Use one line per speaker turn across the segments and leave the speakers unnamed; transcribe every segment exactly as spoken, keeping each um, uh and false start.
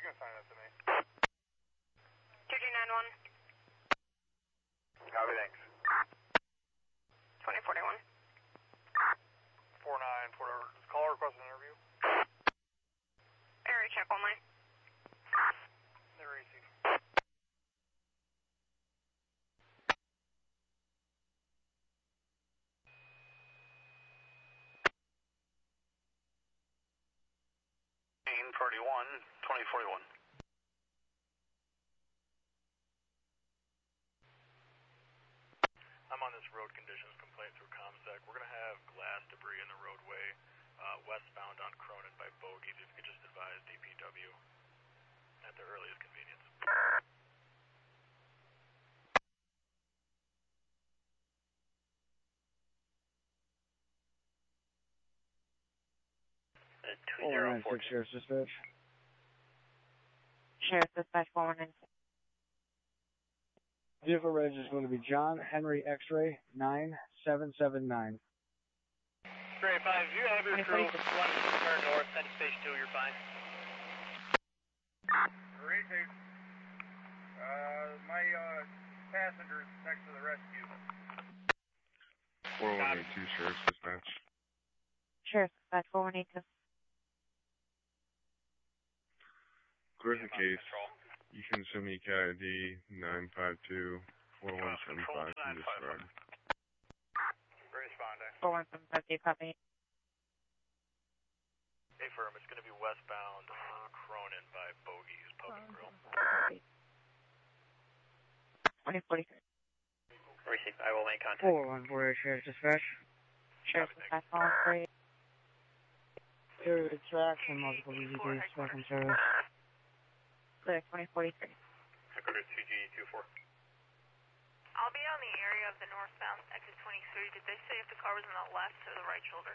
can assign that to me.
two two nine one.
Copy, thanks.
twenty forty-one.
four nine, four, does caller request an interview?
Area check one line.
They're receive. forty-one, twenty forty-one. I'm on this road conditions complaint through ComSec. We're going to have glass debris in the roadway uh, westbound on Cronin by Bogies. If you could just advise D P W at the earliest convenience.
two zero four Sheriff's Dispatch.
Sheriff's Dispatch four one nine.
Vehicle reg is going to be John Henry X-ray nine seven seven nine.
Great, five. If you have your crew, one turn north, head to station two, you're fine.
Receive. Uh, my uh, passenger is next to the rescue.
four one eight two Sheriff's Dispatch.
Sheriff's Dispatch four one eight two.
Clear the case. You can send me C A I D nine five two four one seven five from this road.
Responding.
four one seven five, copy.
Hey, firm, it's going to be westbound on Cronin by Bogies Pub and Grill.
twenty forty-three.
Receive, I will make contact.
four one four Sheriff's Dispatch.
Sheriff's Dispatch four one three.
Area tracks and multiple V Z Ds back in service.
Clear, twenty forty-three.
Go to C G two four.
I'll be on the area of the northbound exit twenty-three. Did they say if the car was on the left or the right shoulder?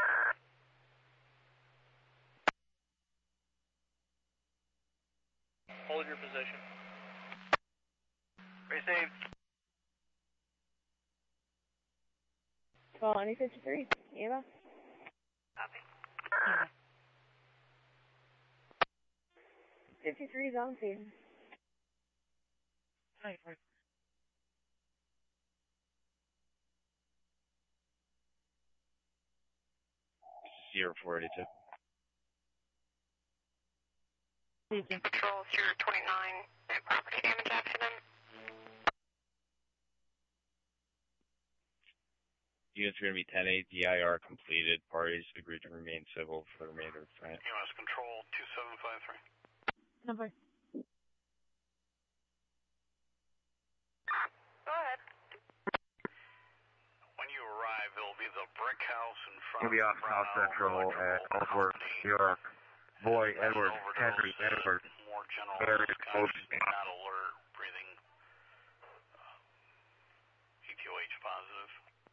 Hold your position. Received.
twenty fifty-three, Eva? Copy. Eva. fifty-three is on scene. ninety-four.
Sierra four eighty-two.
Patrol zero twenty-nine, property damage accident.
Units are going to be ten eight, D I R completed. Parties agreed to remain civil for the remainder of the flight.
U S Control two seven five three.
Number. Go ahead.
When you arrive, it'll be the brick house in front
We'll be
of
off South
Brown
Central at
Electrical
Ellsworth,
Company.
New York. Boy, Edward,
Overdose,
Henry, Edward.
More general
Very close.
discussion, not alert, breathing uh, E T O H positive.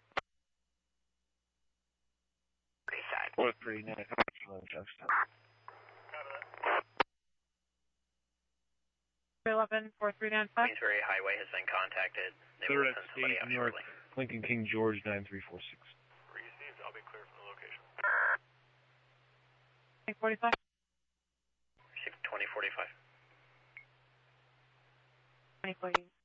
Pretty side.
What pretty nice.
eleven four three nine five.
Queensbury Highway has been contacted. They
Third
will
at
send somebody
State,
out
New York,
shortly.
Lincoln King George nine three four six.
Received, I'll be clear from the location.
forty-five.
Received twenty forty-five.
twenty forty.